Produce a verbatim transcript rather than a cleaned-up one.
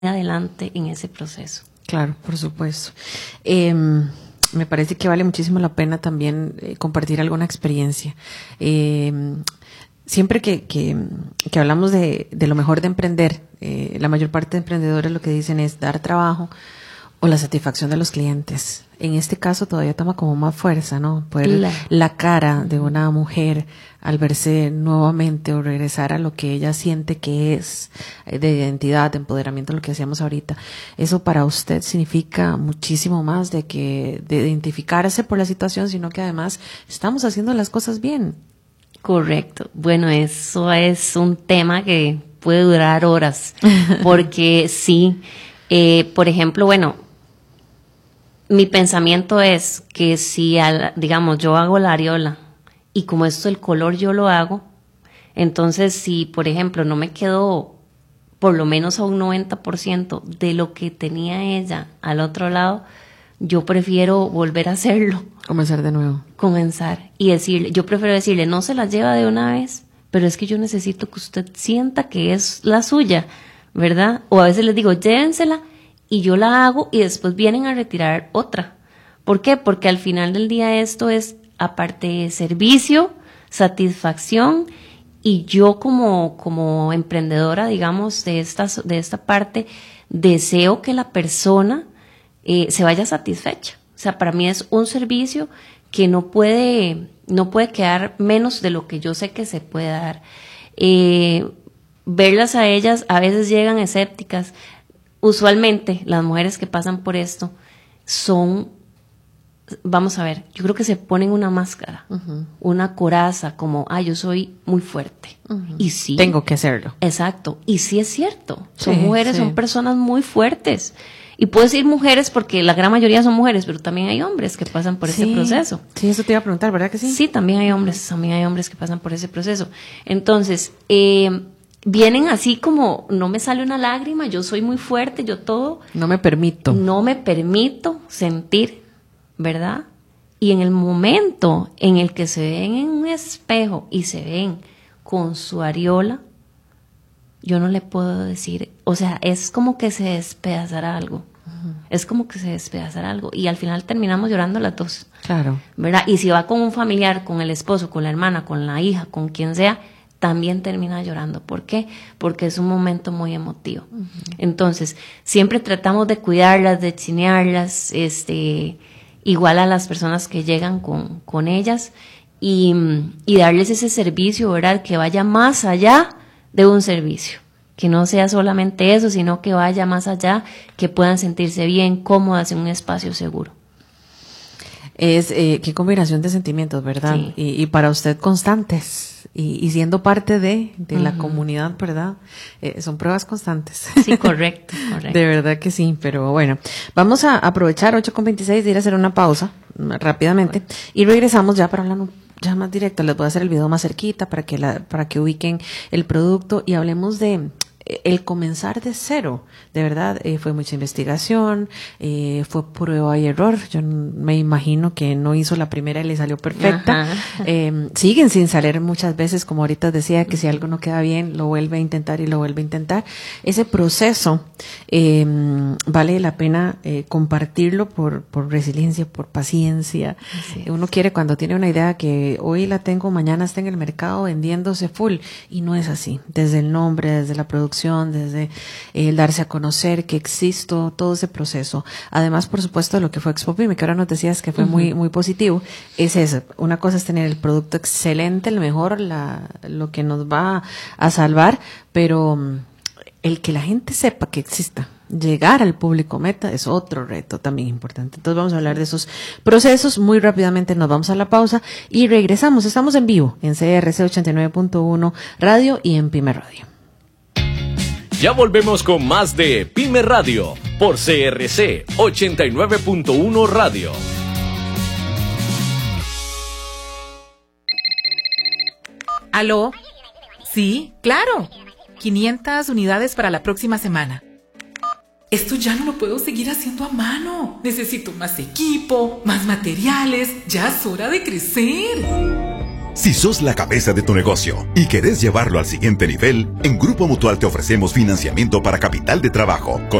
adelante en ese proceso. Claro, por supuesto. Eh, me parece que vale muchísimo la pena también eh, compartir alguna experiencia. Eh, siempre que, que, que hablamos de, de lo mejor de emprender, eh, la mayor parte de emprendedores lo que dicen es dar trabajo o la satisfacción de los clientes. En este caso todavía toma como más fuerza, ¿no? Poder la, la cara de una mujer al verse nuevamente o regresar a lo que ella siente que es, de identidad, de empoderamiento, lo que hacíamos ahorita. Eso para usted significa muchísimo más de que de identificarse por la situación, sino que además estamos haciendo las cosas bien. Correcto. Bueno, eso es un tema que puede durar horas, porque sí, eh, por ejemplo, bueno, mi pensamiento es que si, al, digamos, yo hago la areola y como esto el color yo lo hago, entonces si, por ejemplo, no me quedó por lo menos a un noventa por ciento de lo que tenía ella al otro lado, yo prefiero volver a hacerlo. Comenzar de nuevo. Comenzar y decirle, yo prefiero decirle, no se la lleva de una vez, pero es que yo necesito que usted sienta que es la suya, ¿verdad? O a veces les digo, llévensela y yo la hago y después vienen a retirar otra. ¿Por qué? Porque al final del día esto es, aparte de servicio, satisfacción, y yo como, como emprendedora, digamos, de esta, de esta parte, deseo que la persona eh, se vaya satisfecha. O sea, para mí es un servicio que no puede, no puede quedar menos de lo que yo sé que se puede dar. Eh, verlas a ellas, a veces llegan escépticas. Usualmente las mujeres que pasan por esto son, vamos a ver, yo creo que se ponen una máscara, uh-huh. una coraza, como, ah, yo soy muy fuerte. Uh-huh. Y sí. Tengo que hacerlo. Exacto. Y sí es cierto. Son sí, mujeres, sí. son personas muy fuertes. Y puedo decir mujeres porque la gran mayoría son mujeres, pero también hay hombres que pasan por sí. ese proceso. Sí, eso te iba a preguntar, ¿verdad que sí? Sí, también hay hombres, también hay hombres que pasan por ese proceso. Entonces, eh, vienen así como, no me sale una lágrima, yo soy muy fuerte, yo todo. No me permito. No me permito sentir, ¿verdad? Y en el momento en el que se ven en un espejo y se ven con su areola, yo no le puedo decir, o sea, es como que se despedazara algo. Uh-huh. Es como que se despedazara algo. Y al final terminamos llorando las dos. Claro. ¿Verdad? Y si va con un familiar, con el esposo, con la hermana, con la hija, con quien sea, también termina llorando. ¿Por qué? Porque es un momento muy emotivo. Uh-huh. Entonces, siempre tratamos de cuidarlas, de chinearlas, este, igual a las personas que llegan con, con ellas y, y darles ese servicio, ¿verdad? Que vaya más allá de un servicio. Que no sea solamente eso, sino que vaya más allá, que puedan sentirse bien, cómodas en un espacio seguro. Es, eh, qué combinación de sentimientos, ¿verdad? Sí. Y, y para usted constantes, y, y siendo parte de, de uh-huh. la comunidad, ¿verdad? Eh, son pruebas constantes. Sí, correcto, correcto. De verdad que sí, pero bueno, vamos a aprovechar ocho con veintiséis de ir a hacer una pausa rápidamente bueno. y regresamos ya para hablar un ya más directo. Les voy a hacer el video más cerquita para que la, para que ubiquen el producto y hablemos de el comenzar de cero. De verdad, eh, fue mucha investigación, eh, fue prueba y error. Yo me imagino que no hizo la primera y le salió perfecta. Eh, siguen sin salir muchas veces, como ahorita decía, que si algo no queda bien, lo vuelve a intentar y lo vuelve a intentar. Ese proceso eh, vale la pena eh, compartirlo por, por resiliencia, por paciencia. Uno quiere cuando tiene una idea que hoy la tengo, mañana está en el mercado vendiéndose full, y no es así. Desde el nombre, desde la producción, desde el darse a conocer que existo, todo ese proceso. Además, por supuesto, de lo que fue Expo Pyme, que ahora nos decías que fue uh-huh. muy muy positivo, es eso. Una cosa es tener el producto excelente, el mejor, la, lo que nos va a salvar, pero el que la gente sepa que exista, llegar al público meta es otro reto también importante. Entonces vamos a hablar de esos procesos. Muy rápidamente nos vamos a la pausa y regresamos. Estamos en vivo en C R C ochenta y nueve punto uno Radio y en Pyme Radio. Ya volvemos con más de Pyme Radio por C R C ochenta y nueve punto uno Radio. ¿Aló? Sí, claro. quinientas unidades para la próxima semana. Esto ya no lo puedo seguir haciendo a mano. Necesito más equipo, más materiales. Ya es hora de crecer. Si sos la cabeza de tu negocio y querés llevarlo al siguiente nivel, en Grupo Mutual te ofrecemos financiamiento para capital de trabajo,